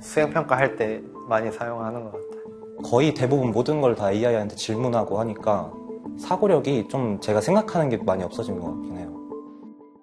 수행평가할 때 많이 사용하는 것 같아요. 거의 대부분 모든 걸 다 AI한테 질문하고 하니까 사고력이 좀 제가 생각하는 게 많이 없어진 것 같긴 해요.